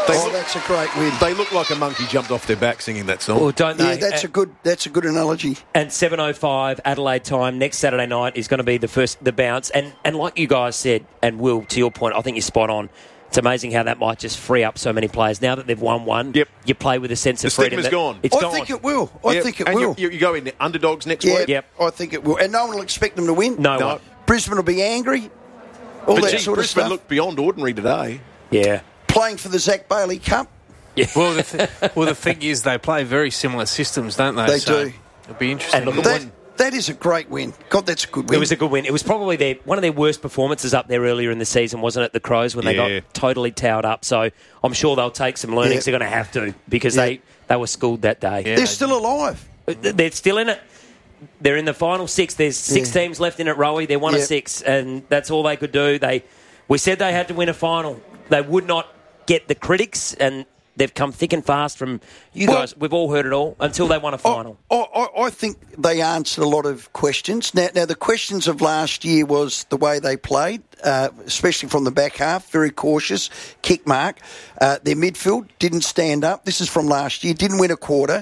That's a great win. They look like a monkey jumped off their back singing that song. Well, don't they? Yeah, that's a good analogy. And 7:05 Adelaide time next Saturday night is going to be the bounce. And like you guys said, and Will, to your point, I think you're spot on. It's amazing how that might just free up so many players. Now that they've won one, you play with a sense of freedom. The stigma's gone. It's I gone. think it will. I think it will. You go in the underdogs next week? Yep. I think it will. And no one will expect them to win. No one. Brisbane will be angry. All But that gee, sort of Brisbane stuff. looked beyond ordinary today. Yeah. Playing for the Zach Bailey Cup. Yeah. Well, the thing is, they play very similar systems, don't they? They do. It'll be interesting. And look, That is a great win. God, that's a good win. It was a good win. It was probably one of their worst performances up there earlier in the season, wasn't it, the Crows, when they got totally towed up. So I'm sure they'll take some learnings. They're going to have to because they were schooled that day. They're still alive. They're still in it. They're in the final six. There's six teams left in it, Rowie. They're one of six, and that's all they could do. We said they had to win a final. They would not get the critics, and they've come thick and fast from you guys. We've all heard it all until they won a final. I think they answered a lot of questions. Now, the questions of last year was the way they played, especially from the back half, very cautious, kick mark. Their midfield didn't stand up. This is from last year, didn't win a quarter.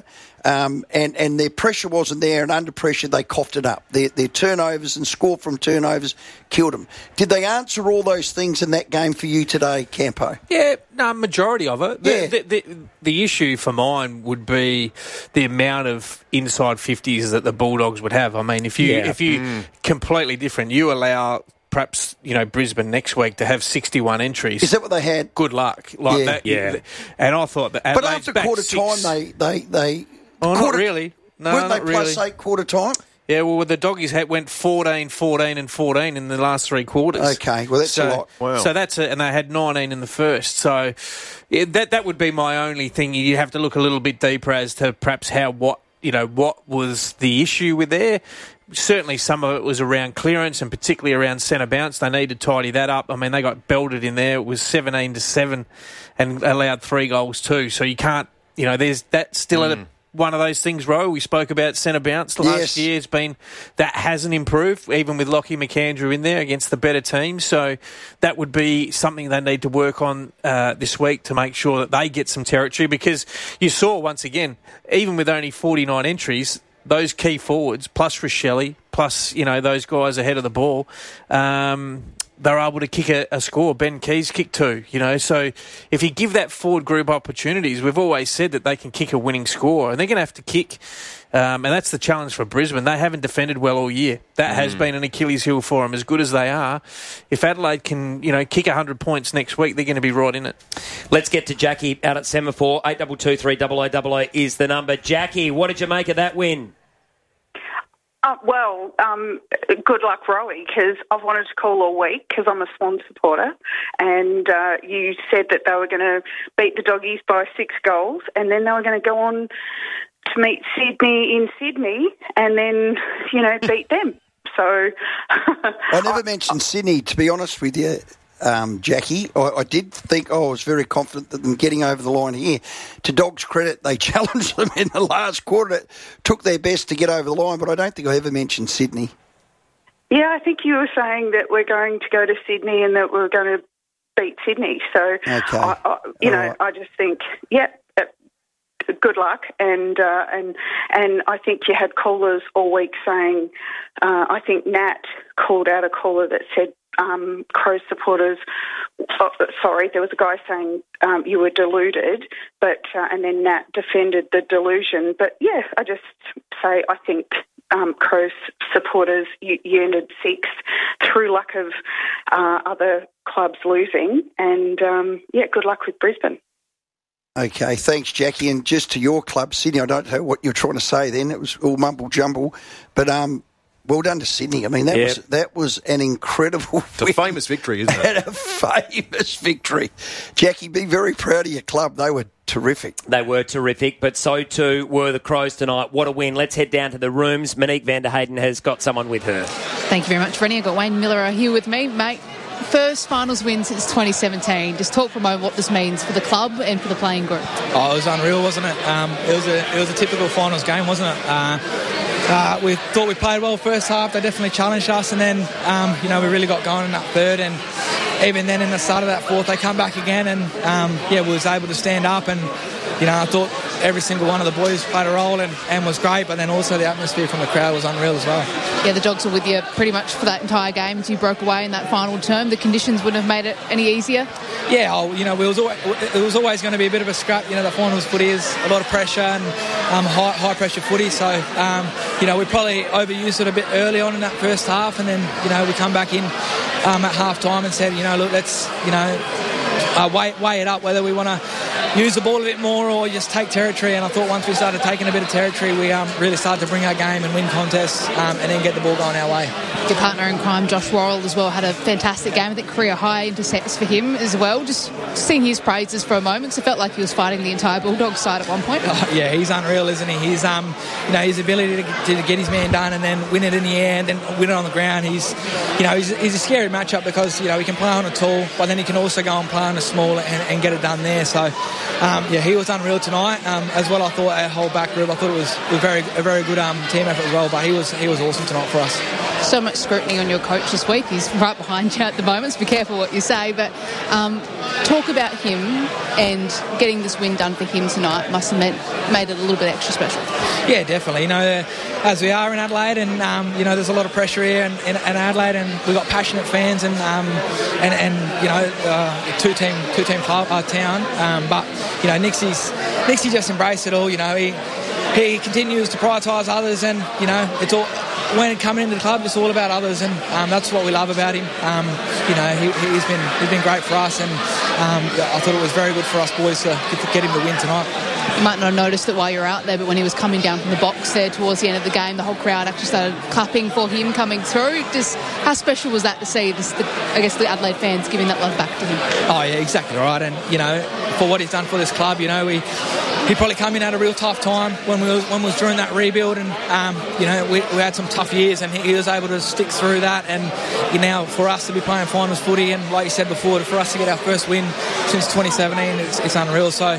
And their pressure wasn't there, and under pressure they coughed it up. Their turnovers and score from turnovers killed them. Did they answer all those things in that game for you today, Campo? Yeah, no, majority of it. The issue for mine would be the amount of inside 50s that the Bulldogs would have. I mean, if you completely different, you allow perhaps, Brisbane next week to have 61 entries. Is that what they had? Good luck. That. Yeah. And I thought that but after quarter time, they not really. No, weren't they not plus really. 8 quarter time? Yeah, well, the Doggies went 14, 14 and 14 in the last three quarters. Okay, well, that's a lot. Wow. So and they had 19 in the first. So that would be my only thing. You have to look a little bit deeper as to perhaps what was the issue with there. Certainly some of it was around clearance and particularly around centre bounce. They need to tidy that up. I mean, they got belted in there. It was 17-7 and allowed 3 goals too. So you can't, there's that still one of those things, Ro. We spoke about centre bounce last year. It's been that hasn't improved, even with Lockie McAndrew in there against the better team. So that would be something they need to work on this week to make sure that they get some territory. Because you saw once again, even with only 49 entries, those key forwards plus Rochelle, plus those guys ahead of the ball. They're able to kick a score. Ben Keys kicked 2, So if you give that forward group opportunities, we've always said that they can kick a winning score, and they're going to have to kick. And that's the challenge for Brisbane. They haven't defended well all year. That has been an Achilles heel for them, as good as they are. If Adelaide can, kick 100 points next week, they're going to be right in it. Let's get to Jackie out at Semaphore. 8223 0000 is the number. Jackie, what did you make of that win? Good luck, Rowie, because I've wanted to call all week because I'm a Swan supporter, and you said that they were going to beat the Doggies by 6 goals, and then they were going to go on to meet Sydney in Sydney, and then, beat them. So I never mentioned Sydney, to be honest with you. Jackie, I did think I was very confident that them getting over the line here. To Dogs' credit, they challenged them in the last quarter, took their best to get over the line, but I don't think I ever mentioned Sydney. Yeah, I think you were saying that we're going to go to Sydney and that we're going to beat Sydney. So, okay. I just think, good luck, and I think you had callers all week saying, I think Nat called out a caller that said, Crows supporters, there was a guy saying you were deluded, but and then Nat defended the delusion. But yeah, I just say I think Crows supporters, you ended 6th through luck of other clubs losing, and good luck with Brisbane. Okay, thanks, Jackie. And just to your club, Sydney, I don't know what you're trying to say then. It was all mumble jumble, but well done to Sydney. I mean, that was an incredible It's a famous victory, isn't it? And a famous victory. Jackie, be very proud of your club. They were terrific. They were terrific, but so too were the Crows tonight. What a win. Let's head down to the rooms. Monique van der Hayden has got someone with her. Thank you very much, Rennie. I've got Wayne Miller here with me, mate. First finals win since 2017. Just talk for a moment what this means for the club and for the playing group. Oh, it was unreal, wasn't it? It was a typical finals game, wasn't it? We thought we played well first half. They definitely challenged us, and then we really got going in that third, and even then in the start of that fourth, they come back again, and we was able to stand up. And I thought every single one of the boys played a role and was great, but then also the atmosphere from the crowd was unreal as well. Yeah, the Dogs were with you pretty much for that entire game as you broke away in that final term. The conditions wouldn't have made it any easier? Yeah, it was always going to be a bit of a scrap. The finals footy is a lot of pressure and high pressure footy, so we probably overused it a bit early on in that first half, and then we come back in at half time and said, look, let's weigh it up whether we want to use the ball a bit more or just take territory. And I thought once we started taking a bit of territory, we really started to bring our game and win contests and then get the ball going our way. Your partner in crime, Josh Worrell, as well, had a fantastic game. I think career high intercepts for him as well. Just seeing his praises for a moment, it felt like he was fighting the entire Bulldogs side at one point. Oh, yeah, he's unreal, isn't he? He's his ability to get his man done and then win it in the air and then win it on the ground. He's a scary matchup because he can play on a tall, but then he can also go and play on a small and get it done there. So he was unreal tonight. As well, I thought our whole back group, I thought it was a very good team effort as well. But he was awesome tonight for us. So much scrutiny on your coach this week. He's right behind you at the moment, so be careful what you say. But talk about him, and getting this win done for him tonight must have made it a little bit extra special. Yeah, definitely. As we are in Adelaide, and there's a lot of pressure here in Adelaide, and we've got passionate fans and two-team club town. But Nixie just embraced it all. He continues to prioritise others, and it's all. When coming into the club, it's all about others, and that's what we love about him. He's been great for us, and I thought it was very good for us boys to get him the win tonight. You might not have noticed it while you were out there, but when he was coming down from the box there towards the end of the game, the whole crowd actually started clapping for him coming through. Just how special was that to see the Adelaide fans giving that love back to him? Oh yeah, exactly right. And for what he's done for this club, he probably come in at a real tough time when we was during that rebuild, and we had some tough years, and he was able to stick through that. And for us to be playing finals footy, and like you said before, for us to get our first win since 2017, it's unreal. So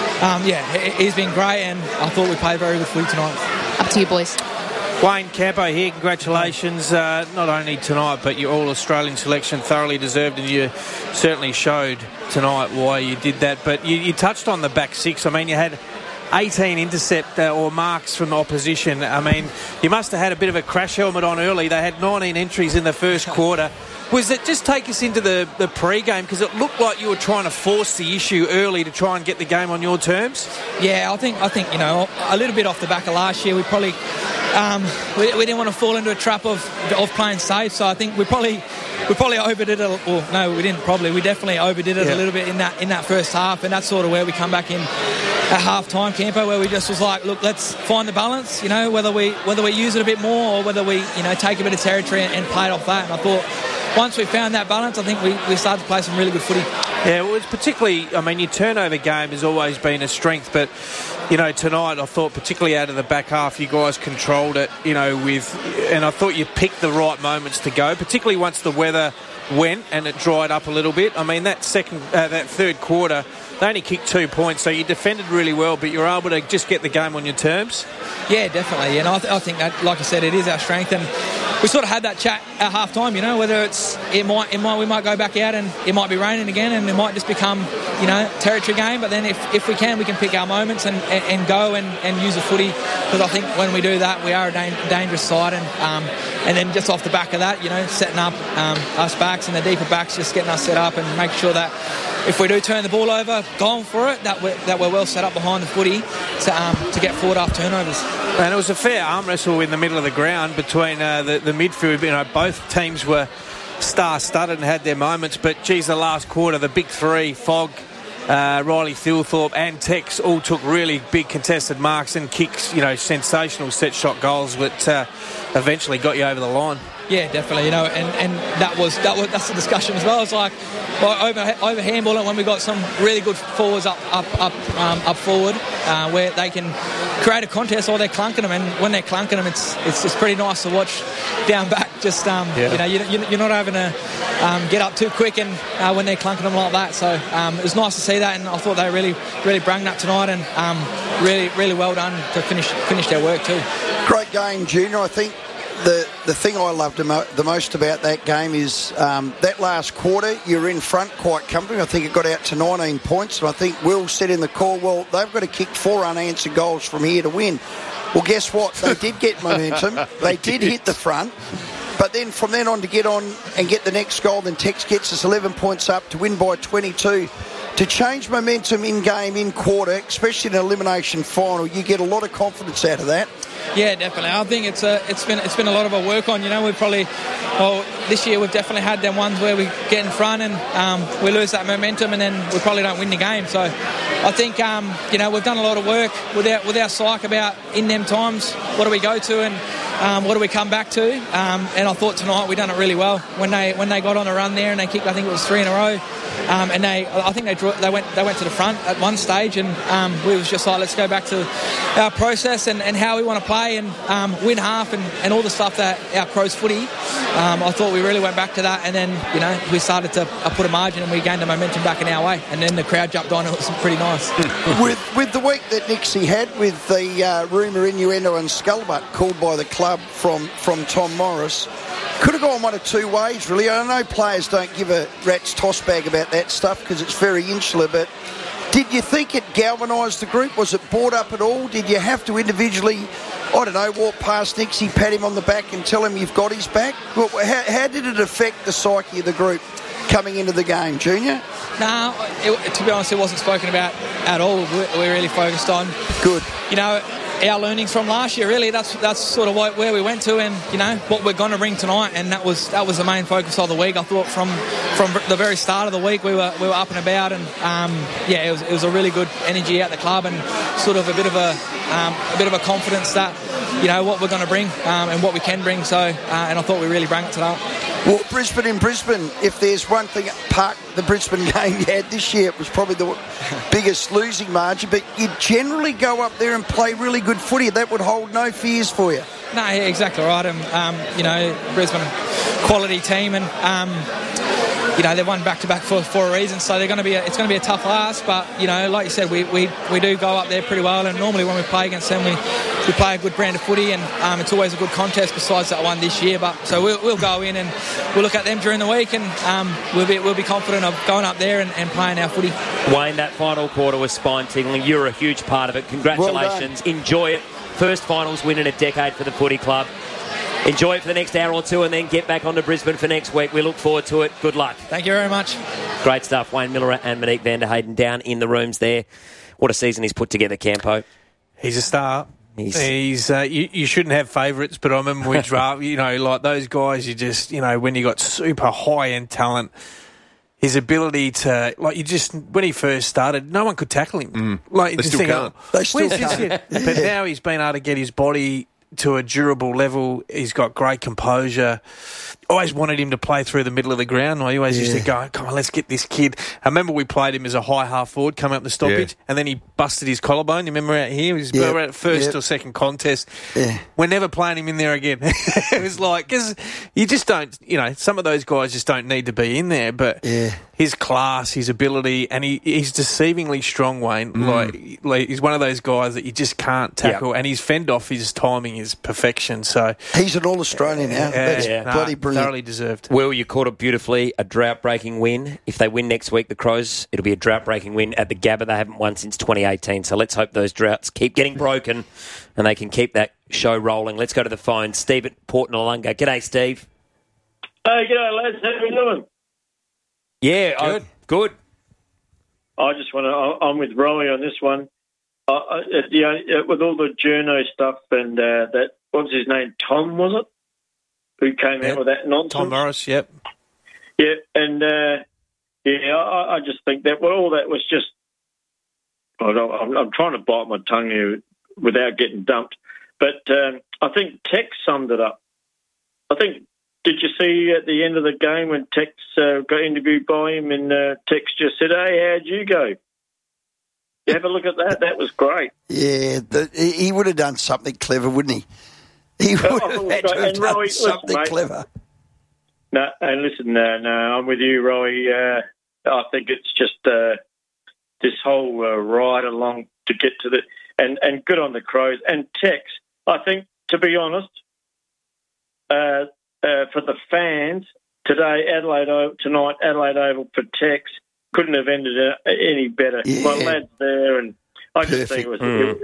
he's been great, and I thought we played very good footy tonight. Up to you, boys. Wayne Campo here, congratulations, not only tonight but your All-Australian selection, thoroughly deserved, and you certainly showed tonight why you did that. But you touched on the back six. I mean, you had 18 intercept or marks from the opposition. I mean, you must have had a bit of a crash helmet on early. They had 19 entries in the first quarter. Was it just take us into the pre-game, because it looked like you were trying to force the issue early to try and get the game on your terms? Yeah, I think a little bit off the back of last year, we probably we didn't want to fall into a trap of playing safe. So I think we probably overdid it. Or no, we didn't. We definitely overdid it a little bit in that first half, and that's sort of where we come back in at half time, Campo, where we just was like, look, let's find the balance. Whether we use it a bit more or whether we take a bit of territory and play it off that. And I thought, once we found that balance, I think we started to play some really good footy. Yeah, well, it's particularly, your turnover game has always been a strength, but, tonight I thought, particularly out of the back half, you guys controlled it, and I thought you picked the right moments to go, particularly once the weather went and it dried up a little bit. That third quarter, they only kicked 2 points, so you defended really well, but you were able to just get the game on your terms. Yeah, definitely. And I think that, like I said, it is our strength. And we sort of had that chat at half time, whether we might go back out and it might be raining again and it might just become, territory game. But then if we can pick our moments and go and use the footy, because I think when we do that, we are a dangerous side. And then just off the back of that, setting up us backs and the deeper backs, just getting us set up and making sure that if we do turn the ball over, going for it, that we're well set up behind the footy to get forward after turnovers. And it was a fair arm wrestle in the middle of the ground between the midfield. Both teams were star-studded and had their moments, but geez, the last quarter, the big three, Fogg, Riley Thilthorpe and Tex all took really big contested marks and kicks, sensational set shot goals that eventually got you over the line. Yeah, definitely. And that's the discussion as well. It's like over handball it when we got some really good forwards up forward where they can create a contest or they're clunking them, and when they're clunking them, it's pretty nice to watch down back. Just you're not having to get up too quick and when they're clunking them like that. So it was nice to see that, and I thought they really brung that tonight, and really well done to finish their work too. Great game, Junior. I think the the thing I loved the most about that game is that last quarter, you're in front quite comfortably. I think it got out to 19 points, and I think Will said in the call, well, they've got to kick 4 unanswered goals from here to win. Well, guess what? They did get momentum. They did hit the front. But then from then on to get on and get the next goal, then Tex gets us 11 points up to win by 22. To change momentum in game, in quarter, especially in an elimination final, you get a lot of confidence out of that. Yeah, definitely. I think it's been a lot of our work on. We've probably, this year we've definitely had them ones where we get in front and we lose that momentum and then we probably don't win the game. So I think we've done a lot of work with our psyche about in them times. What do we go to and what do we come back to? And I thought tonight we done it really well when they got on a run there and they kicked. I think it was 3 in a row. And I think they went to the front at one stage, and we was just like, let's go back to our process and how we want to play and win half and all the stuff that our Crows footy. I thought we really went back to that, and then we started to put a margin and we gained the momentum back in our way, and then the crowd jumped on. It was pretty nice. with the week that Nixie had with the rumour, innuendo and scuttlebutt called by the club from Tom Morris, could have gone one of two ways, really. I know players don't give a rat's toss bag about that stuff because it's very insular, but did you think it galvanised the group? Was it brought up at all? Did you have to individually, walk past Nixie, pat him on the back and tell him you've got his back? Well, how did it affect the psyche of the group coming into the game, Junior? No, to be honest, it wasn't spoken about at all. We're really focused on... Good. Our learnings from last year, really, that's sort of where we went to, and what we're going to bring tonight, and that was the main focus of the week. I thought from the very start of the week we were up and about, and it was a really good energy at the club, and sort of a bit of a confidence that what we're going to bring and what we can bring. So and I thought we really brought it tonight. Well, Brisbane, if there's one thing apart the Brisbane game you had this year, it was probably the biggest losing margin, but you generally go up there and play really good footy. That would hold no fears for you. No, yeah, exactly right. Brisbane, quality team, and they've won back-to-back for a reason, so it's going to be a tough ask, but like you said, we do go up there pretty well, and normally when we play against them we play a good brand of footy, and it's always a good contest besides that one this year. But so we'll go in and we'll look at them during the week, and we'll be confident of going up there and playing our footy. Wayne, that final quarter was spine-tingling. You're a huge part of it. Congratulations. Well, enjoy it. First finals win in a decade for the footy club. Enjoy it for the next hour or two and then get back onto Brisbane for next week. We look forward to it. Good luck. Thank you very much. Great stuff. Wayne Miller and Monique van der Hayden down in the rooms there. What a season he's put together, Campo. He's a star. He's you shouldn't have favourites, but I remember we draft, like those guys, you just, when you got super high-end talent, his ability to, when he first started, no one could tackle him. They still can't. They still can't. But now he's been able to get his body to a durable level. He's got great composure. Always wanted him to play through the middle of the ground. I always used to go, come on, let's get this kid. I remember we played him as a high half forward coming up the stoppage, and then he busted his collarbone. You remember out here? He was at first or second contest. Yeah. We're never playing him in there again. It was like, because you just don't, some of those guys just don't need to be in there, but his class, his ability, and he's deceivingly strong, Wayne. Like he's one of those guys that you just can't tackle, and his fend off, his timing is perfection. So he's an All-Australian now. That's bloody brilliant. Thoroughly deserved. Will, you caught it beautifully. A drought-breaking win. If they win next week, the Crows, it'll be a drought-breaking win at the Gabba. They haven't won since 2018, so let's hope those droughts keep getting broken and they can keep that show rolling. Let's go to the phone. Steve at Port Noarlunga. G'day, Steve. Hey, g'day, lads. How are you doing? Yeah, good. I just want to... I'm with Rowie on this one. With all the journo stuff and that... What was his name? Tom, was it? Who came out with that nonsense? Tom Morris, yep. Yeah, and I just think that all that was just. I'm trying to bite my tongue here without getting dumped, but I think Tex summed it up. I think. Did you see at the end of the game when Tex got interviewed by him, and Tex just said, "Hey, how'd you go?" You have a look at that. That was great. Yeah, he would have done something clever, wouldn't he? He would have had to have done something clever. No, and listen, no, I'm with you, Roy. I think it's just this whole ride along to get to the... And good on the Crows. And Tex, I think, to be honest, for the fans today, tonight, Adelaide Oval protects. Couldn't have ended any better. Yeah. My lads there, and I just think it was,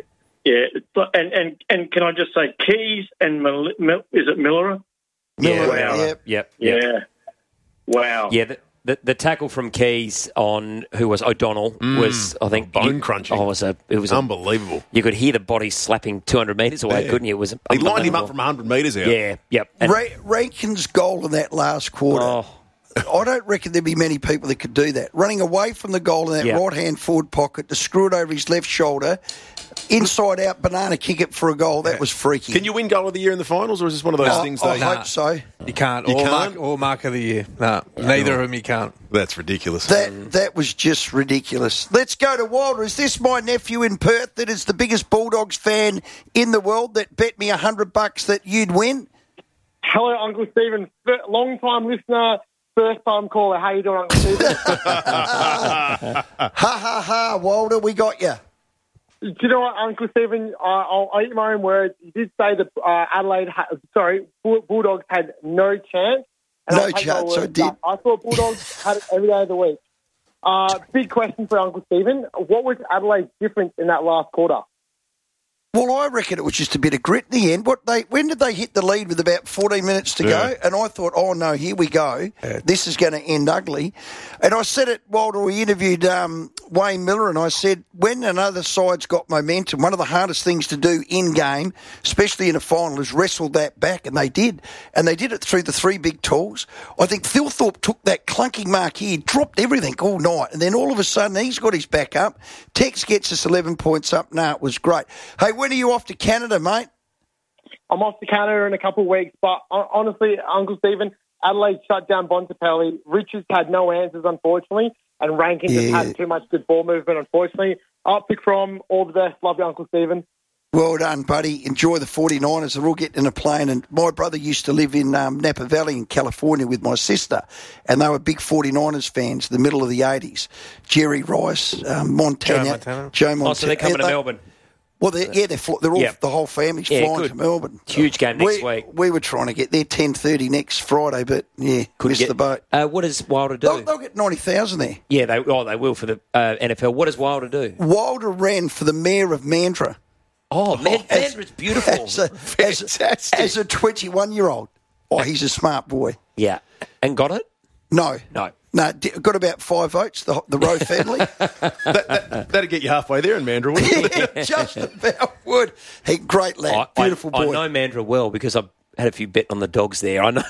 And can I just say, Keys and is it Miller? Yeah. Wow. Yep. Yeah. Wow. Yeah, the tackle from Keys on who was O'Donnell was, I think, bone crunching. Oh, it was unbelievable. You could hear the body slapping 200 metres away, couldn't you? It was he lined him up from 100 metres out. Yeah, yep. And Rankin's goal in that last quarter. I don't reckon there'd be many people that could do that. Running away from the goal in that right-hand forward pocket to screw it over his left shoulder, inside out, banana kick it for a goal. That was freaky. Can you win goal of the year in the finals, or is this one of those things? I hope so. You can't. You can't? Or mark of the year. No, neither of them you can't. That's ridiculous. That was just ridiculous. Let's go to Wilder. Is this my nephew in Perth that is the biggest Bulldogs fan in the world that bet me $100 that you'd win? Hello, Uncle Stephen. Long-time listener, first-time caller. How you doing, Uncle Stephen? Ha, ha, ha, Wilder, we got you. Do you know what, Uncle Stephen? I'll eat my own words. You did say that Bulldogs had no chance. No chance, I did. I thought Bulldogs had it every day of the week. Big question for Uncle Stephen. What was Adelaide's difference in that last quarter? Well, I reckon it was just a bit of grit in the end. When did they hit the lead with about 14 minutes to go? And I thought, oh, no, here we go. This is going to end ugly. And I said it, Walter, we interviewed Wayne Miller, and I said, when another side's got momentum, one of the hardest things to do in-game, especially in a final, is wrestle that back, and they did. And they did it through the three big tools. I think Thilthorpe took that clunking mark here, dropped everything all night, and then all of a sudden he's got his back up. Tex gets us 11 points up. No, it was great. Hey, when are you off to Canada, mate? I'm off to Canada in a couple of weeks, but honestly, Uncle Stephen, Adelaide shut down Bontempelli. Richards had no answers, unfortunately, and Rankin just had too much good ball movement, unfortunately. Up pick from, all the best. Love you, Uncle Stephen. Well done, buddy. Enjoy the 49ers. They're all getting in a plane. And my brother used to live in Napa Valley in California with my sister, and they were big 49ers fans in the middle of the 80s. Jerry Rice, Joe Montana. Oh, so they're coming to Melbourne. Well, they're all the whole family's flying to Melbourne. Huge game next week. We were trying to get there 10:30 next Friday, but missed the boat. What does Wilder do? They'll get 90,000 there. Yeah, they will for the NFL. What does Wilder do? Wilder ran for the mayor of Mandurah. Oh, Mandra's beautiful. As a 21-year-old. Oh, he's a smart boy. Yeah, and got it? No, got about 5 votes, the Rowe family. That'd get you halfway there in Mandurah, wouldn't it? Yeah, just about would. Hey, great lad, beautiful boy. I know Mandurah well because I've had a few bet on the dogs there. I know.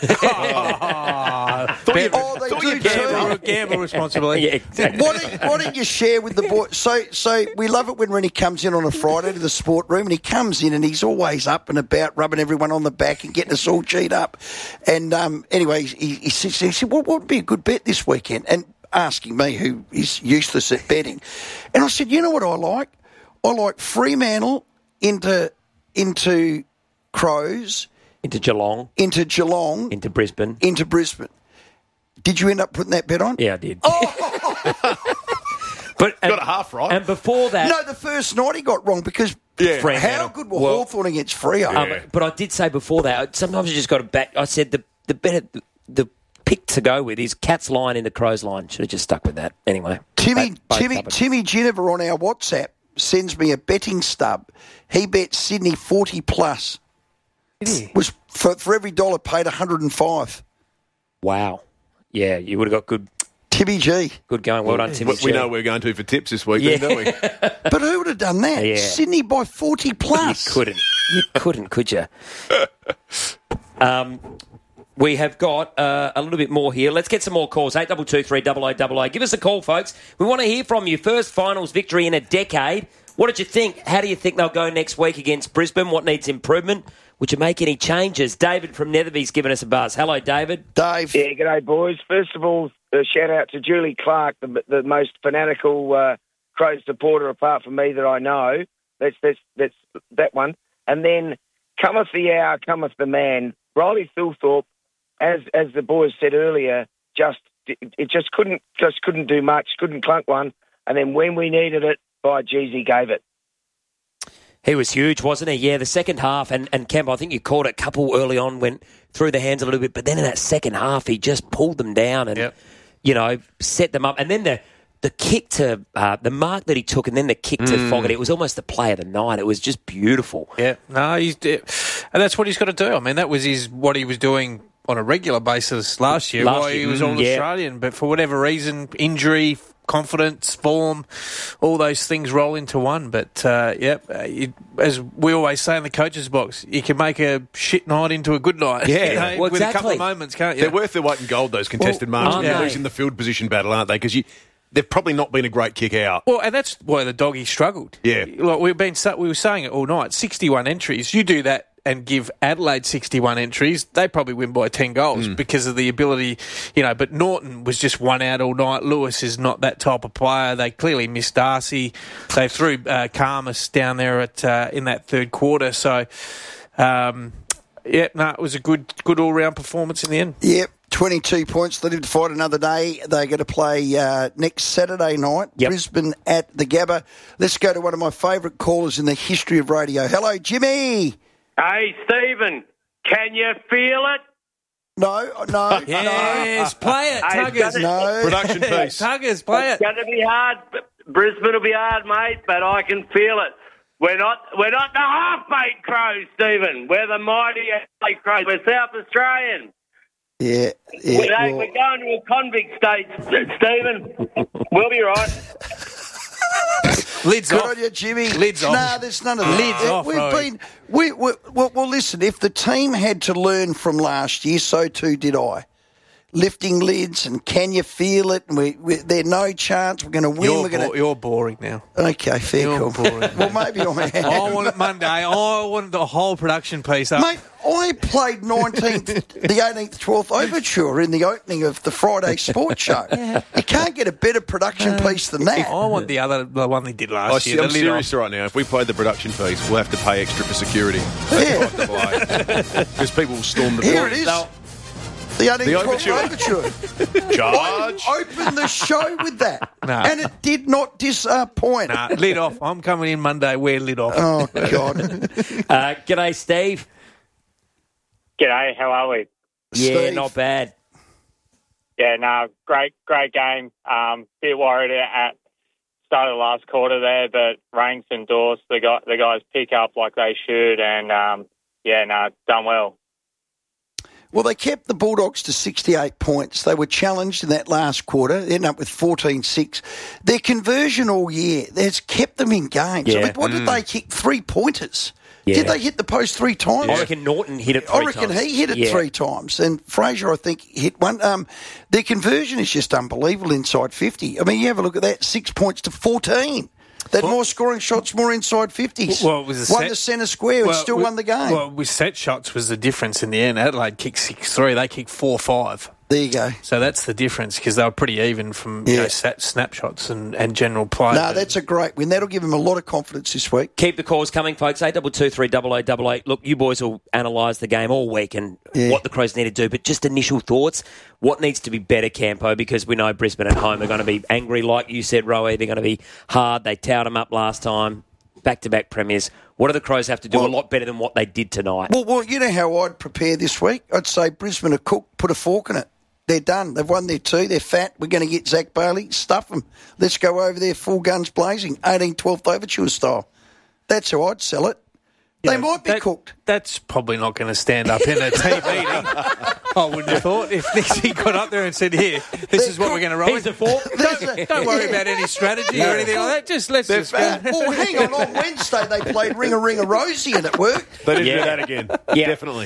They do too. Gamble responsibly. Yeah, exactly. Why don't you share with the boys? So we love it when Rennie comes in on a Friday to the sport room, and he comes in and he's always up and about, rubbing everyone on the back and getting us all G'd up. And anyway, he said, well, what would be a good bet this weekend? And asking me, who is useless at betting. And I said, you know what I like? I like Fremantle into Crows. Into Geelong. Into Brisbane. Did you end up putting that bet on? Yeah, I did. Oh! But got a half right. And before that... No, the first night he got wrong because how good were Hawthorn against Freo? But I did say before that, sometimes you just got to back... I said the pick to go with is Cat's line in the Crow's line. Should have just stuck with that. Anyway. Timmy Jennifer on our WhatsApp sends me a betting stub. He bet Sydney 40 plus. Was for every dollar paid 105. Wow. Yeah, you would have got good. Timmy G. Good going. Well done, Timmy G. We know we're going to for tips this week, don't we? But who would have done that? Yeah. Sydney by 40 plus. You couldn't, could you? We have got a little bit more here. Let's get some more calls. 8223 0000. Give us a call, folks. We want to hear from you. First finals victory in a decade. What did you think? How do you think they'll go next week against Brisbane? What needs improvement? Would you make any changes? David from Netherby's given us a buzz. Hello, David. Dave. Yeah, g'day, boys. First of all, a shout-out to Julie Clark, the most fanatical Crows supporter apart from me that I know. That's that one. And then, cometh the hour, cometh the man. Riley Thilthorpe, as the boys said earlier, just couldn't do much, couldn't clunk one. And then when we needed it, by geez, he gave it. He was huge, wasn't he? Yeah, the second half, and Kemp, I think you called it a couple early on, went through the hands a little bit, but then in that second half, he just pulled them down and, set them up. And then the kick to, the mark that he took and then the kick to Fogarty, it was almost the play of the night. It was just beautiful. Yeah, no, and that's what he's got to do. I mean, that was what he was doing on a regular basis last year while he was All-Australian, but for whatever reason, injury, confidence, form, all those things roll into one. But, as we always say in the coach's box, you can make a shit night into a good night. Yeah, well, with a couple of moments, can't you? They're worth their weight in gold, those contested marks. They're losing the field position battle, aren't they? Because they've probably not been a great kick out. Well, and that's why the doggy struggled. Yeah. Like we were saying it all night, 61 entries. You do that and give Adelaide 61 entries, they probably win by 10 goals because of the ability, but Norton was just one out all night. Lewis is not that type of player. They clearly missed Darcy. They threw Karmas down there in that third quarter. So, it was a good all-round performance in the end. Yep. 22 points. They live to fight another day. They're going to play next Saturday night, Brisbane at the Gabba. Let's go to one of my favourite callers in the history of radio. Hello, Jimmy. Hey, Stephen, can you feel it? No. Yes, play it, Tuggers. No. Production piece. Tuggers, play it. It's going to be hard. Brisbane will be hard, mate, but I can feel it. We're not the half-baked Crows, Stephen. We're the mighty half-baked Crows. We're South Australian. Yeah. We're going to a convict state, Stephen. We'll be right. Lids Good off. on you, Jimmy. Lids off. No, there's none of that. Lids off, Well, listen, if the team had to learn from last year, so too did I. Lifting lids and can you feel it? And there's no chance we're going to win. You're boring now. Okay, fair You're call. boring. Well, maybe I am. I want it Monday. I want the whole production piece up. Mate, I played the 18th, 12th Overture in the opening of the Friday Sports Show. You can't get a better production piece than that. I want the one they did last year. I'm serious right now. If we played the production piece, we'll have to pay extra for security. Yeah. Because people will storm the Here point. it is. The 18th, 12th Overture. Charge. I opened the show with that. No. And it did not disappoint. Nah, lid off. I'm coming in Monday. We're lid off. Oh, God. G'day, Steve. G'day, how are we? Yeah, Steve. not bad. Yeah, no, great game. Bit worried at start of the last quarter there, but Ranks and Dorse, the guys pick up like they should, and done well. Well, they kept the Bulldogs to 68 points. They were challenged in that last quarter, ended up with 14-6. Their conversion all year has kept them in games. Yeah. I mean, what did they kick? 3-pointers. Yeah. Did they hit the post 3 times? I reckon Norton hit it 3 times. I reckon he hit it 3 times. And Fraser, I think, hit one. Their conversion is just unbelievable inside 50. I mean, you have a look at that, 6 points to 14. They had more scoring shots, more inside 50s. Well, it was won the centre square and still won the game. Well, with set shots was the difference in the end. Adelaide kicked 6-3. They kicked 4-5. There you go. So that's the difference because they were pretty even from snapshots and general play. No, that's a great win. That'll give them a lot of confidence this week. Keep the calls coming, folks. 8223 Look, you boys will analyse the game all week and what the Crows need to do. But just initial thoughts. What needs to be better, Campo? Because we know Brisbane at home are going to be angry, like you said, Rowie. They're going to be hard. They towed them up last time. Back-to-back premiers. What do the Crows have to do a lot better than what they did tonight? Well, you know how I'd prepare this week? I'd say Brisbane are cooked, put a fork in it. They're done. They've won their 2. They're fat. We're going to get Zach Bailey. Stuff them. Let's go over there full guns blazing. 12th Overture style. That's how I'd sell it. They might be cooked. That's probably not going to stand up in a team meeting. I wouldn't have thought if Nixie got up there and said, "Here, this is what we're going to roll." Here's the fork. Don't worry about any strategy or anything like that. Let's just go. Well, hang on. On Wednesday they played Ring a Rosie and it worked. They did do that again. Yeah. Definitely.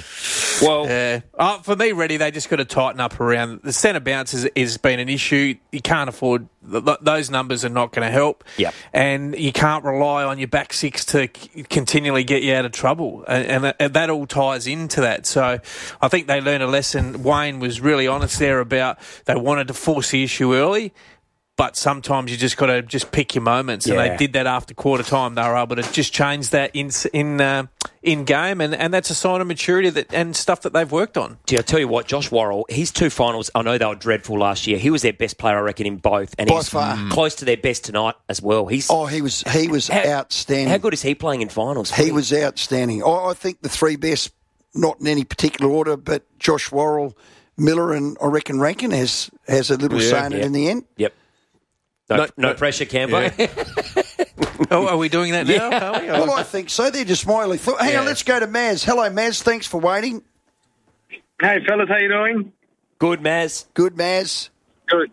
Well, for me, Reddy, they just got to tighten up around the centre bounce. Has been an issue. You can't afford those numbers are not going to help. Yep. And you can't rely on your back six to continually get you out of trouble, and that all ties into that. So I think they learned a lesson. Wayne was really honest there about they wanted to force the issue early. But sometimes you just got to just pick your moments, and they did that after quarter time. They were able to just change that in game, and that's a sign of maturity and stuff that they've worked on. Gee, I tell you what, Josh Worrell, his 2 finals, I know they were dreadful last year. He was their best player, I reckon, in both, and he's close to their best tonight as well. He was outstanding. How good is he playing in finals? He was outstanding. I think the 3 best, not in any particular order, but Josh Worrell, Miller, and I reckon Rankin has a little say in it in the end. Yep. No pressure, Cambo. Yeah. Are we doing that now? Are we? Well, I think so. They're just mildly. Hang on, let's go to Maz. Hello, Maz. Thanks for waiting. Hey, fellas, how you doing? Good, Maz. Good, Maz. Good.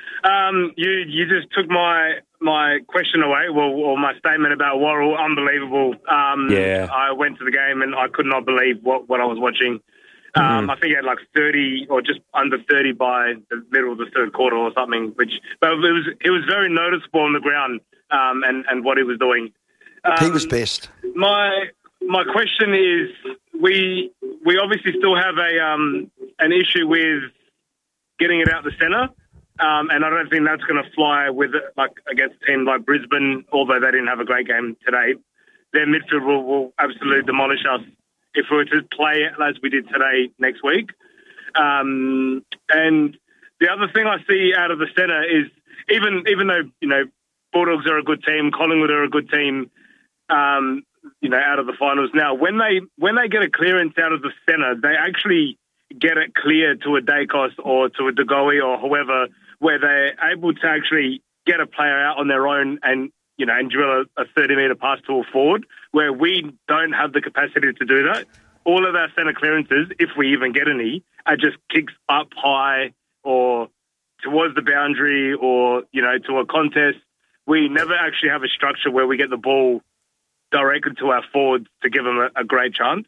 You just took my question away, or my statement about Worrell. Unbelievable. I went to the game and I could not believe what I was watching. I think he had like 30 or just under 30 by the middle of the third quarter or something. But it was very noticeable on the ground and what he was doing. He was best. My question is, we obviously still have an issue with getting it out the centre, and I don't think that's going to fly with against a team like Brisbane, although they didn't have a great game today. Their midfield will absolutely demolish us if we were to play as we did today next week. And the other thing I see out of the centre is even though, Bulldogs are a good team, Collingwood are a good team, out of the finals now, when they get a clearance out of the centre, they actually get it clear to a Dacos or to a De Goey or whoever, where they're able to actually get a player out on their own and drill a 30-metre pass to a forward, where we don't have the capacity to do that. All of our centre clearances, if we even get any, are just kicks up high or towards the boundary or, to a contest. We never actually have a structure where we get the ball directed to our forwards to give them a great chance.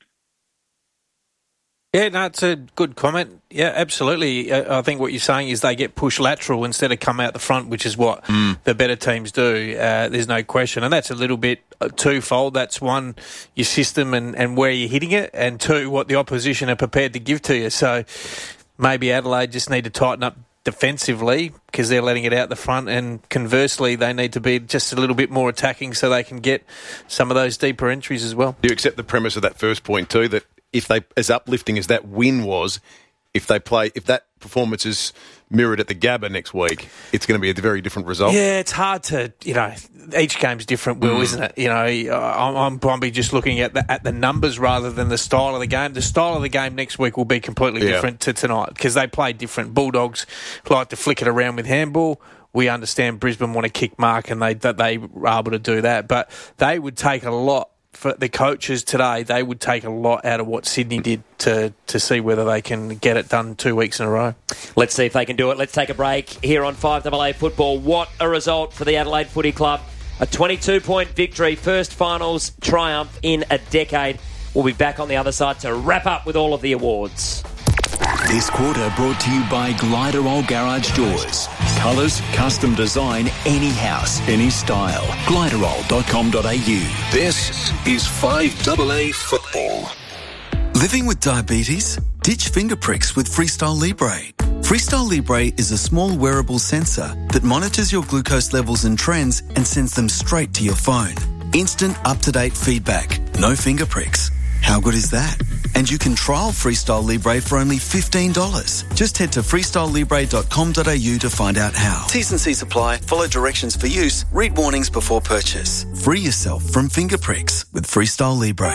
Yeah, no, it's a good comment. Yeah, absolutely. I think what you're saying is they get pushed lateral instead of come out the front, which is what the better teams do. There's no question. And that's a little bit twofold. That's one, your system and where you're hitting it, and two, what the opposition are prepared to give to you. So maybe Adelaide just need to tighten up defensively because they're letting it out the front, and conversely they need to be just a little bit more attacking so they can get some of those deeper entries as well. Do you accept the premise of that first point too, that if they, as uplifting as that win was, if that performance is mirrored at the Gabba next week, it's going to be a very different result? Yeah, it's hard to, each game's different, Will, isn't it? I'm probably just looking at the numbers rather than the style of the game. The style of the game next week will be completely different to tonight because they play different. Bulldogs like to flick it around with handball. We understand Brisbane want to kick mark, and they were able to do that. But they would take a lot. For the coaches today, they would take a lot out of what Sydney did to see whether they can get it done 2 weeks in a row. Let's see if they can do it. Let's take a break here on 5AA Football. What a result for the Adelaide Footy Club. A 22-point victory, first finals triumph in a decade. We'll be back on the other side to wrap up with all of the awards. This quarter brought to you by Gliderol Garage Doors. Colours, custom design, any house, any style. Gliderol.com.au. This is 5AA Football. Living with diabetes? Ditch finger pricks with Freestyle Libre. Freestyle Libre is a small wearable sensor that monitors your glucose levels and trends and sends them straight to your phone. Instant, up-to-date feedback. No finger pricks. How good is that? And you can trial Freestyle Libre for only $15. Just head to freestylelibre.com.au to find out how. T's and C's apply. Follow directions for use. Read warnings before purchase. Free yourself from finger pricks with Freestyle Libre.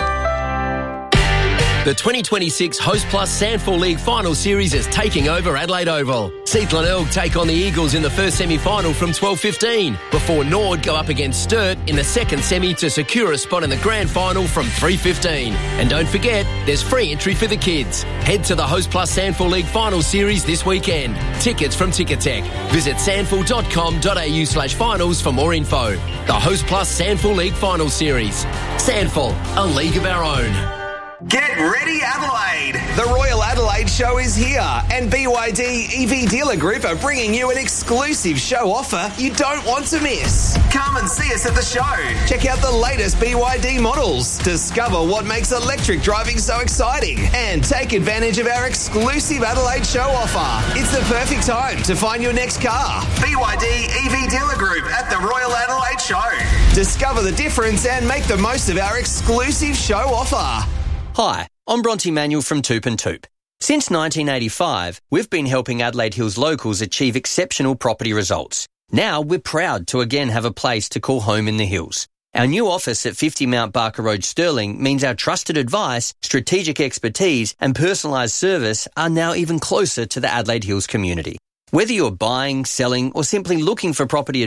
The 2026 Host Plus Sandford League Final Series is taking over Adelaide Oval. Seath Glenelg take on the Eagles in the first semi-final from 12:15, before Nord go up against Sturt in the second semi to secure a spot in the grand final from 3:15. And don't forget, there's free entry for the kids. Head to the Host Plus Sandford League Final Series this weekend. Tickets from Ticketek. Visit sandford.com.au/finals for more info. The Host Plus Sandford League Final Series. Sandford, a league of our own. Get ready, Adelaide! The Royal Adelaide Show is here, and BYD EV Dealer Group are bringing you an exclusive show offer you don't want to miss. Come and see us at the show. Check out the latest BYD models, discover what makes electric driving so exciting, and take advantage of our exclusive Adelaide Show offer. It's the perfect time to find your next car. BYD EV Dealer Group at the Royal Adelaide Show. Discover the difference and make the most of our exclusive show offer. Hi, I'm Bronte Manuel from Toop and Toop. Since 1985, we've been helping Adelaide Hills locals achieve exceptional property results. Now we're proud to again have a place to call home in the hills. Our new office at 50 Mount Barker Road, Stirling, means our trusted advice, strategic expertise and personalised service are now even closer to the Adelaide Hills community. Whether you're buying, selling or simply looking for property